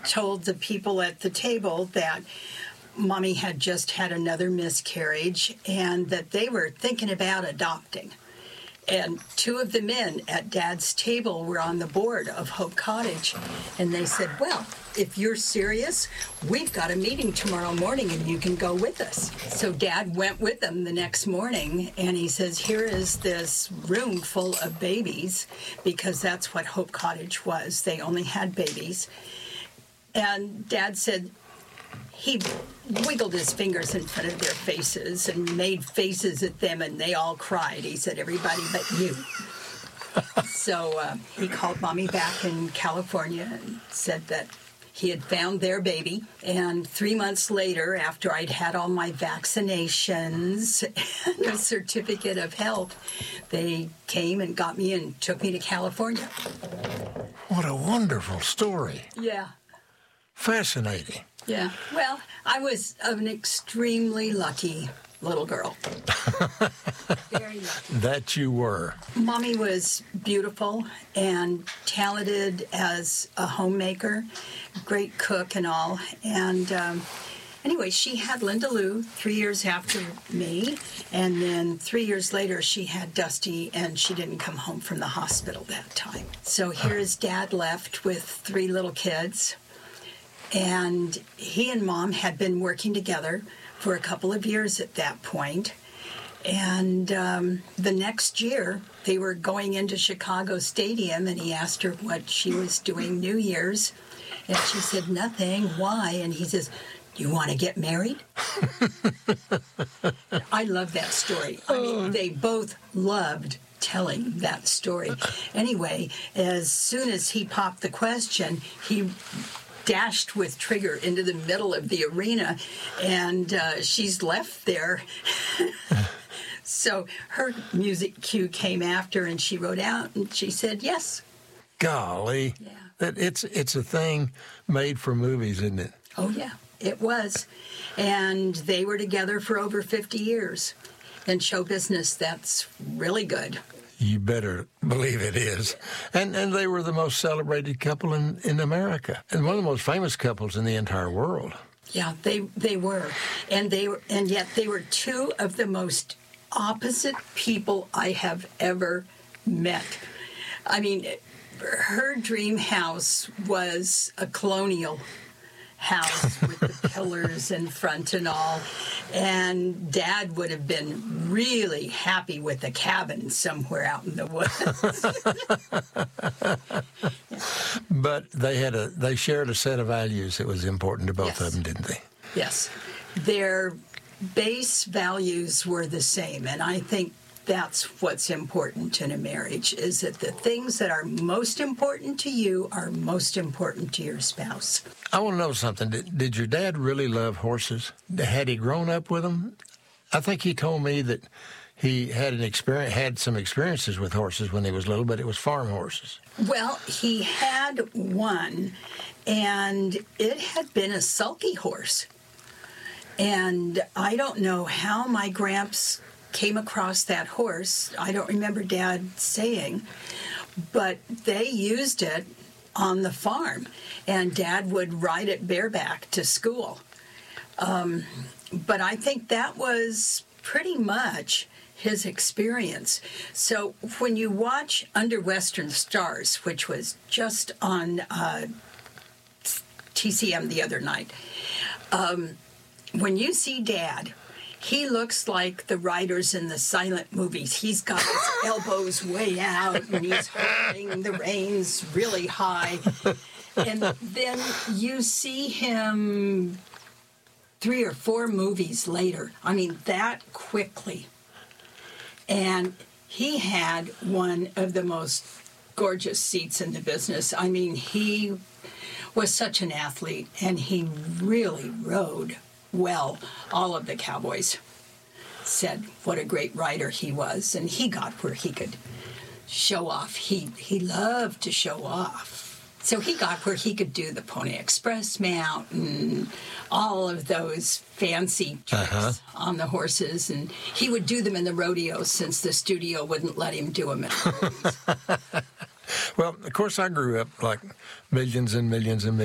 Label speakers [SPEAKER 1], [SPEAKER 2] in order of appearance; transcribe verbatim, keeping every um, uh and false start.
[SPEAKER 1] told the people at the table that Mommy had just had another miscarriage and that they were thinking about adopting. And two of the men at Dad's table were on the board of Hope Cottage. And they said, well, if you're serious, we've got a meeting tomorrow morning and you can go with us. So Dad went with them the next morning and he says, here is this room full of babies, because that's what Hope Cottage was. They only had babies. And Dad said, he wiggled his fingers in front of their faces and made faces at them, and they all cried. He said, everybody but you. So uh, he called Mommy back in California and said that he had found their baby. And three months later, after I'd had all my vaccinations and a certificate of health, they came and got me and took me to California.
[SPEAKER 2] What a wonderful story.
[SPEAKER 1] Yeah.
[SPEAKER 2] Fascinating.
[SPEAKER 1] Yeah. Well, I was an extremely lucky little girl. Very lucky.
[SPEAKER 2] That you were.
[SPEAKER 1] Mommy was beautiful and talented as a homemaker, great cook and all. And um, anyway, she had Linda Lou three years after me. And then three years later, she had Dusty, and she didn't come home from the hospital that time. So here's Dad left with three little kids. And he and Mom had been working together for a couple of years at that point. And um, the next year, they were going into Chicago Stadium, and he asked her what she was doing New Year's. And she said, nothing. Why? And he says, you want to get married? I love that story. I mean, they both loved telling that story. Anyway, as soon as he popped the question, he dashed with Trigger into the middle of the arena, and uh, she's left there. So her music cue came after, and she wrote out, and she said yes.
[SPEAKER 2] Golly.
[SPEAKER 1] Yeah.
[SPEAKER 2] That it's it's a thing made for movies, isn't it?
[SPEAKER 1] Oh, yeah, it was. And they were together for over fifty years. In show business, that's really good.
[SPEAKER 2] You better believe it is. And and they were the most celebrated couple in, in America, and one of the most famous couples in the entire world.
[SPEAKER 1] Yeah, they they were. And they were, and yet they were two of the most opposite people I have ever met. I mean, her dream house was a colonial house with the pillars in front and all, and Dad would have been really happy with a cabin somewhere out in the woods.
[SPEAKER 2] But they had a they shared a set of values that was important to both
[SPEAKER 1] Yes.
[SPEAKER 2] of them, didn't they?
[SPEAKER 1] Yes. Their base values were the same, and I think that's what's important in a marriage, is that the things that are most important to you are most important to your spouse.
[SPEAKER 2] I want to know something. Did, did your dad really love horses? Had he grown up with them? I think he told me that he had an experience, had some experiences with horses when he was little, but it was farm horses.
[SPEAKER 1] Well, he had one, and it had been a sulky horse. And I don't know how my gramps came across that horse. I don't remember Dad saying, but they used it on the farm, and Dad would ride it bareback to school. Um, but I think that was pretty much his experience. So when you watch Under Western Stars, which was just on uh, T C M the other night, um, when you see Dad, he looks like the writers in the silent movies. He's got his elbows way out, and he's holding the reins really high. And then you see him three or four movies later. I mean, that quickly. And he had one of the most gorgeous seats in the business. I mean, he was such an athlete, and he really rode well. All of the cowboys said what a great rider he was, and he got where he could show off. He he loved to show off. So he got where he could do the Pony Express mount and all of those fancy tricks
[SPEAKER 2] uh-huh.
[SPEAKER 1] on the horses, and he would do them in the rodeos since the studio wouldn't let him do them in the movies.
[SPEAKER 2] Well, of course, I grew up like millions and millions and millions